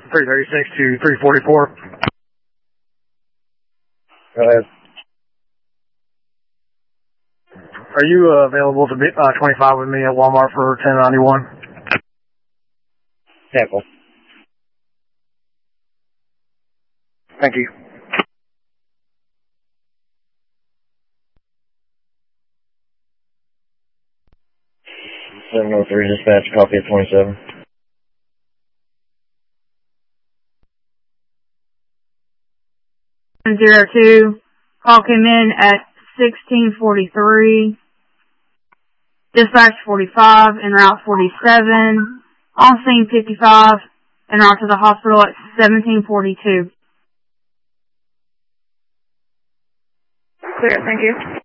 336 to 344. Go ahead. Are you available to be 25 with me at Walmart for 1091? Sample. Thank you. 703 dispatch, copy at 27. Zero two. Call came in at 1643. Dispatch 45 en route 47. On scene 55 en route to the hospital at 1742. Clear, thank you.